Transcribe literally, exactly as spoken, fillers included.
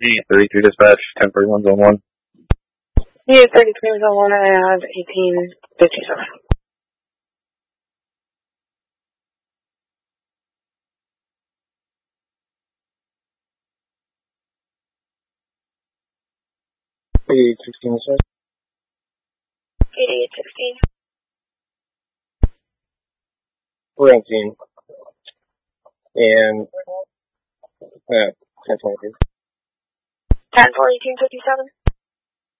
E thirty-three dispatch, ten forty-one zone one. E thirty-three zone one, I have eighteen fifty-seven. eighty-eight sixteen, sir. eighty-eight sixteen. Ranking. And, uh, ten twenty-two. ten forty-two fifty-seven.